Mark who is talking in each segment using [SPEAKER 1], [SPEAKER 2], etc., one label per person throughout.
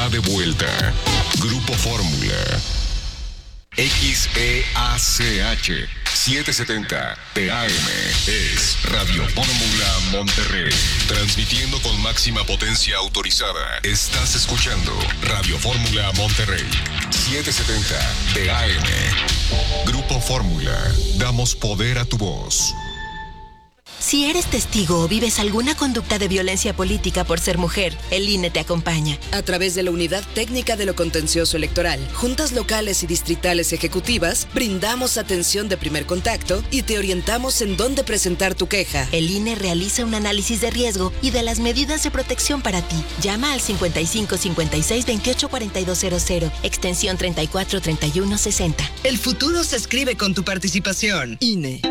[SPEAKER 1] de vuelta. Grupo Fórmula. XEACH 770 TAM es Radio Fórmula Monterrey. Transmitiendo con máxima potencia autorizada. Estás escuchando Radio Fórmula Monterrey 770 TAM. Grupo Fórmula. Damos poder a tu voz.
[SPEAKER 2] Si eres testigo o vives alguna conducta de violencia política por ser mujer, el INE te acompaña.
[SPEAKER 3] A través de la Unidad Técnica de lo Contencioso Electoral, juntas locales y distritales ejecutivas, brindamos atención de primer contacto y te orientamos en dónde presentar tu queja.
[SPEAKER 2] El INE realiza un análisis de riesgo y de las medidas de protección para ti. Llama al 55 56 28 4200, extensión 34 31 60.
[SPEAKER 3] El futuro se escribe con tu participación. INE.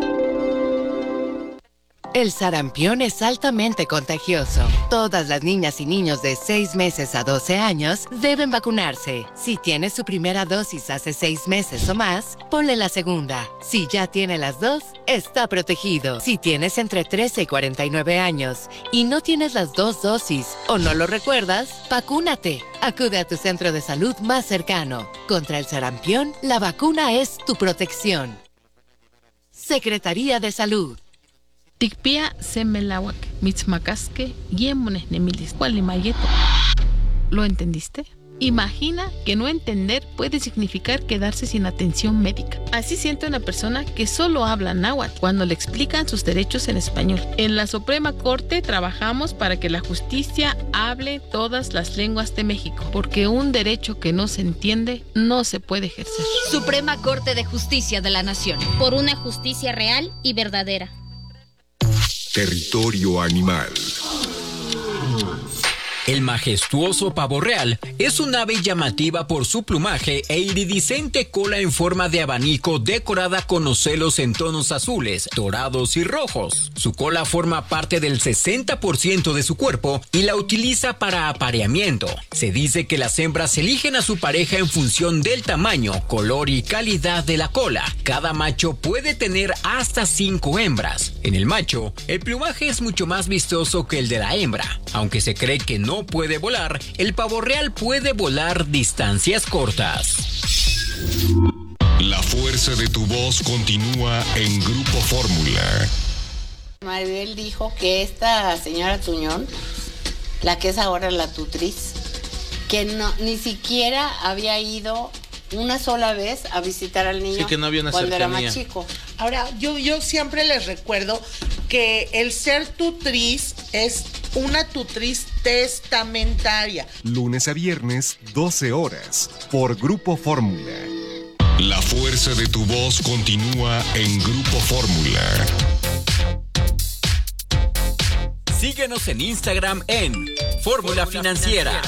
[SPEAKER 4] El sarampión es altamente contagioso. Todas las niñas y niños de 6 meses a 12 años deben vacunarse. Si tiene su primera dosis hace 6 meses o más, ponle la segunda. Si ya tiene las dos, está protegido. Si tienes entre 13 y 49 años y no tienes las 2 dosis o no lo recuerdas, vacúnate. Acude a tu centro de salud más cercano. Contra el sarampión, la vacuna es tu protección. Secretaría de Salud.
[SPEAKER 5] Tikpia semelawak, mitzmacasque, yemones nemilis, cualimayeto. ¿Lo entendiste? Imagina que no entender puede significar quedarse sin atención médica. Así siente una persona que solo habla náhuatl cuando le explican sus derechos en español. En la Suprema Corte trabajamos para que la justicia hable todas las lenguas de México, porque un derecho que no se entiende no se puede ejercer.
[SPEAKER 6] Suprema Corte de Justicia de la Nación. Por una justicia real y verdadera.
[SPEAKER 1] Territorio animal.
[SPEAKER 7] El majestuoso pavo real es un ave llamativa por su plumaje e iridiscente cola en forma de abanico decorada con ocelos en tonos azules, dorados y rojos. Su cola forma parte del 60% de su cuerpo y la utiliza para apareamiento. Se dice que las hembras eligen a su pareja en función del tamaño, color y calidad de la cola. Cada macho puede tener hasta 5 hembras. En el macho, el plumaje es mucho más vistoso que el de la hembra. Aunque se cree que no puede volar, el pavo real puede volar distancias cortas.
[SPEAKER 1] La fuerza de tu voz continúa en Grupo Fórmula.
[SPEAKER 8] Maribel dijo que esta señora Tuñón, la que es ahora la tutriz, que no, ni siquiera había ido una sola vez a visitar al niño,
[SPEAKER 9] sí, que no había una
[SPEAKER 8] cuando
[SPEAKER 9] cercanía.
[SPEAKER 8] Era más chico.
[SPEAKER 10] Ahora, yo siempre les recuerdo que el ser tutriz es una tutriz testamentaria.
[SPEAKER 1] Lunes a viernes, 12 horas, por Grupo Fórmula. La fuerza de tu voz continúa en Grupo Fórmula.
[SPEAKER 7] Síguenos en Instagram en Fórmula Financiera.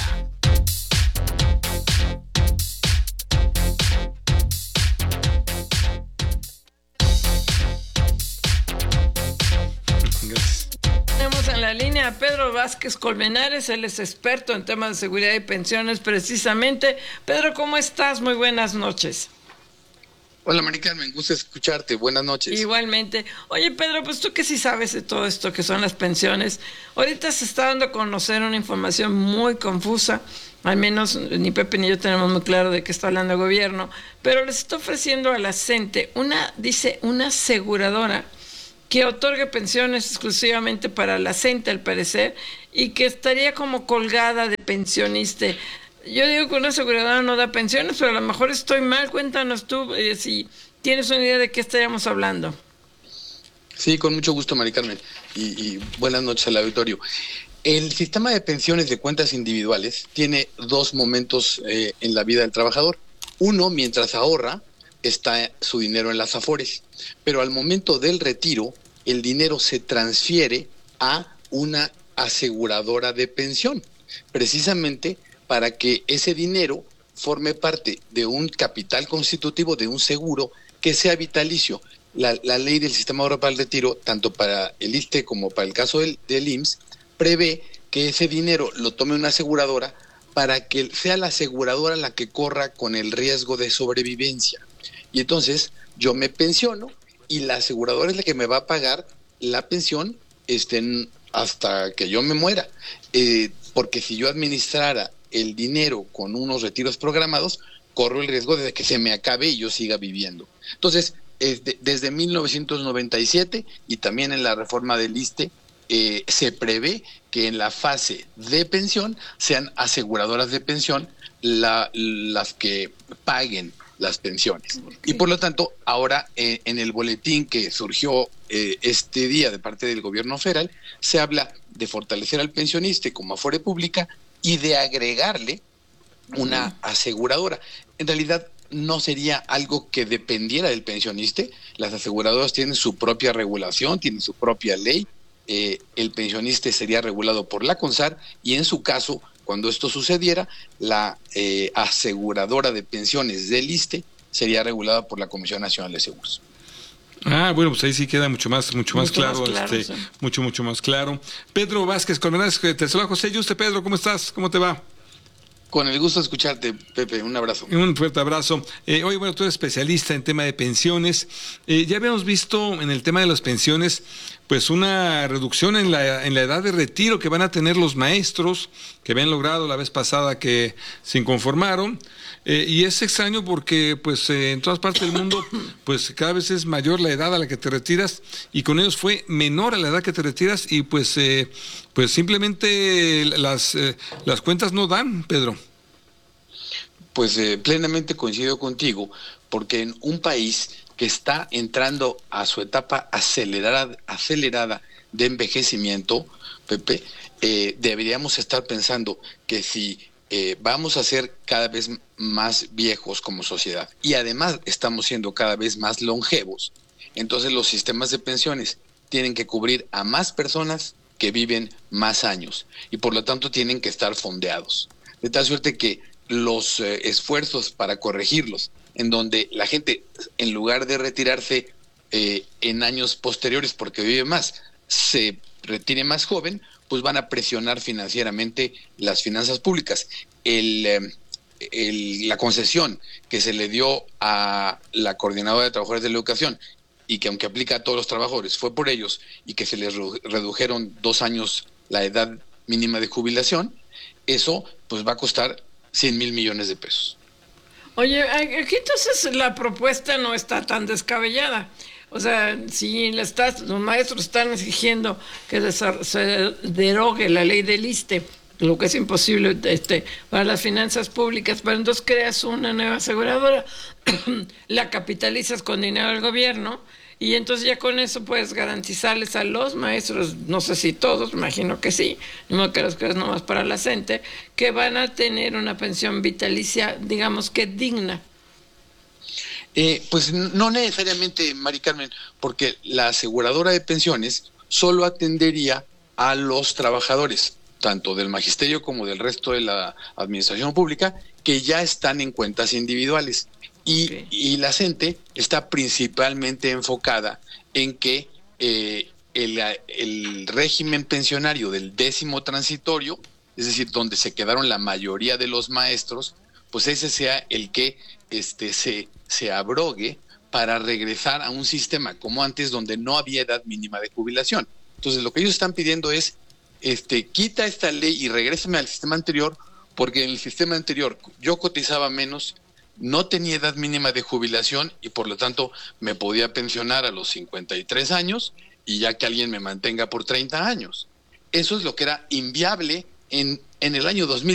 [SPEAKER 11] Tenemos en la línea a Pedro Vázquez Colmenares, él es experto en temas de seguridad y pensiones precisamente. Pedro, ¿cómo estás? Muy buenas noches.
[SPEAKER 12] Hola, Mari Carmen, gusto escucharte, buenas noches.
[SPEAKER 11] Igualmente. Oye, Pedro, pues tú que sí sabes de todo esto que son las pensiones, ahorita se está dando a conocer una información muy confusa, al menos ni Pepe ni yo tenemos muy claro de qué está hablando el gobierno, pero les está ofreciendo a la CENTE una aseguradora que otorgue pensiones exclusivamente para la CENTE, al parecer, y que estaría como colgada de pensionista. Yo digo que una aseguradora no da pensiones, pero a lo mejor estoy mal. Cuéntanos tú si tienes una idea de qué estaríamos hablando.
[SPEAKER 12] Sí, con mucho gusto, Mari Carmen, y buenas noches al auditorio. El sistema de pensiones de cuentas individuales tiene 2 momentos en la vida del trabajador. Uno, mientras ahorra, está su dinero en las Afores, pero al momento del retiro, el dinero se transfiere a una aseguradora de pensión, precisamente para que ese dinero forme parte de un capital constitutivo, de un seguro que sea vitalicio. La ley del Sistema Ahorro para el Retiro, tanto para el ISSSTE como para el caso del IMSS, prevé que ese dinero lo tome una aseguradora para que sea la aseguradora la que corra con el riesgo de sobrevivencia. Y entonces yo me pensiono y la aseguradora es la que me va a pagar la pensión hasta que yo me muera. Porque si yo administrara el dinero con unos retiros programados, corro el riesgo de que se me acabe y yo siga viviendo. Entonces, desde 1997 y también en la reforma del ISSSTE, se prevé que en la fase de pensión sean aseguradoras de pensión las que paguen las pensiones. Okay. Y por lo tanto, ahora en el boletín que surgió este día de parte del gobierno federal, se habla de fortalecer al pensionista como afore pública y de agregarle una aseguradora. En realidad no sería algo que dependiera del pensionista. Las aseguradoras tienen su propia regulación, tienen su propia ley. El pensionista sería regulado por la CONSAR y en su caso, cuando esto sucediera, la aseguradora de pensiones del ISSSTE sería regulada por la Comisión Nacional de Seguros.
[SPEAKER 9] Bueno, pues ahí sí queda mucho más claro, sí. mucho más claro. Pedro Vázquez Colmenares, te saluda José Yuste. Pedro, ¿cómo estás? ¿Cómo te va?
[SPEAKER 12] Con el gusto de escucharte, Pepe. Un abrazo.
[SPEAKER 9] Un fuerte abrazo. Oye, bueno, tú eres especialista en tema de pensiones. Ya habíamos visto en el tema de las pensiones, pues una reducción en la edad de retiro que van a tener los maestros, que habían logrado la vez pasada que se inconformaron. Y es extraño porque pues en todas partes del mundo pues cada vez es mayor la edad a la que te retiras y con ellos fue menor a la edad que te retiras y pues simplemente las cuentas no dan, Pedro.
[SPEAKER 12] Pues plenamente coincido contigo, porque en un país que está entrando a su etapa acelerada de envejecimiento, Pepe, deberíamos estar pensando que si vamos a ser cada vez más viejos como sociedad y además estamos siendo cada vez más longevos, entonces los sistemas de pensiones tienen que cubrir a más personas que viven más años y por lo tanto tienen que estar fondeados. De tal suerte que los esfuerzos para corregirlos, en donde la gente, en lugar de retirarse en años posteriores porque vive más, se retire más joven, pues van a presionar financieramente las finanzas públicas. La concesión que se le dio a la Coordinadora de Trabajadores de la Educación y que aunque aplica a todos los trabajadores, fue por ellos y que se les redujeron 2 años la edad mínima de jubilación, eso pues va a costar 100,000 millones de pesos.
[SPEAKER 11] Oye, aquí entonces la propuesta no está tan descabellada. O sea, si los maestros están exigiendo que se derogue la ley del ISSSTE, lo que es imposible para las finanzas públicas, pero entonces creas una nueva aseguradora, la capitalizas con dinero del gobierno y entonces ya con eso puedes garantizarles a los maestros, no sé si todos, imagino que sí, no que los creas nomás para la gente, que van a tener una pensión vitalicia, digamos que digna.
[SPEAKER 12] Pues no necesariamente, Mari Carmen, porque la aseguradora de pensiones solo atendería a los trabajadores, tanto del magisterio como del resto de la administración pública, que ya están en cuentas individuales. Y la CENTE está principalmente enfocada en que el régimen pensionario del 10º transitorio, es decir, donde se quedaron la mayoría de los maestros, pues ese sea el que se abrogue para regresar a un sistema como antes, donde no había edad mínima de jubilación. Entonces lo que ellos están pidiendo es quita esta ley y regrésame al sistema anterior, porque en el sistema anterior yo cotizaba menos, no tenía edad mínima de jubilación y por lo tanto me podía pensionar a los 53 años y ya que alguien me mantenga por 30 años. Eso es lo que era inviable en el año 2000.